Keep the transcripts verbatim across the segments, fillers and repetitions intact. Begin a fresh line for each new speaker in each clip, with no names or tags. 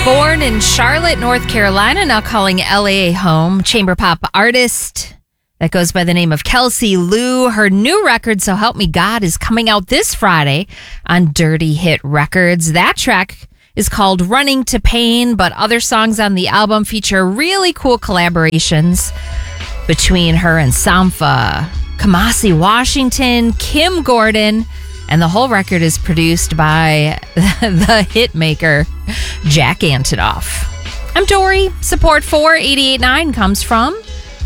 Born in Charlotte, North Carolina, now calling L A home, chamber pop artist that goes by the name of Kelsey Lou. Her new record, So Help Me God, is coming out this Friday on Dirty Hit Records. That track is called Running to Pain, but other songs on the album feature really cool collaborations between her and Sampha, Kamasi Washington, Kim Gordon, and the whole record is produced by the hit maker, Jack Antonoff. I'm Dory. Support for eighty-eight point nine comes from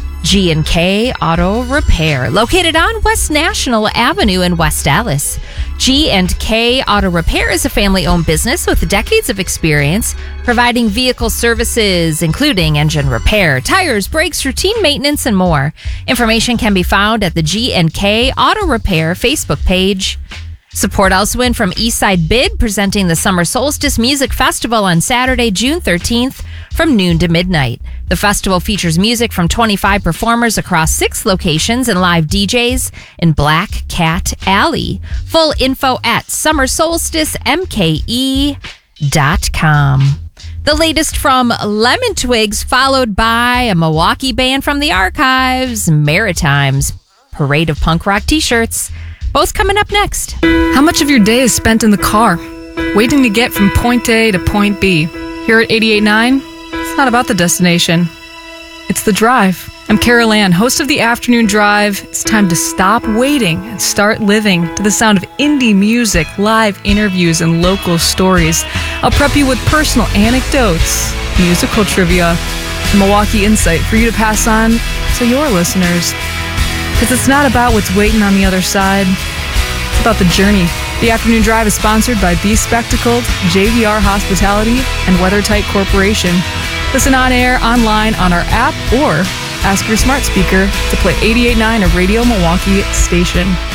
G and K Auto Repair, located on West National Avenue in West Dallas. G and K Auto Repair is a family-owned business with decades of experience providing vehicle services, including engine repair, tires, brakes, routine maintenance, and more. Information can be found at the G and K Auto Repair Facebook page. Support also win from Eastside Bid, presenting the Summer Solstice Music Festival on Saturday, June thirteenth from noon to midnight. The festival features music from twenty-five performers across six locations and live D Js in Black Cat Alley. Full info at summer solstice m k e dot com. The latest from Lemon Twigs, followed by a Milwaukee band from the archives, Maritimes, Parade of Punk Rock t-shirts. Both coming up next.
How much of your day is spent in the car, waiting to get from point A to point B? Here at eighty-eight point nine, it's not about the destination. It's the drive. I'm Carol Ann, host of the Afternoon Drive. It's time to stop waiting and start living to the sound of indie music, live interviews, and local stories. I'll prep you with personal anecdotes, musical trivia, and Milwaukee insight for you to pass on to your listeners. Because it's not about what's waiting on the other side. It's about the journey. The Afternoon Drive is sponsored by Be Spectacled, J V R Hospitality, and WeatherTight Corporation. Listen on air, online, on our app, or ask your smart speaker to play eighty-eight point nine, a Radio Milwaukee station.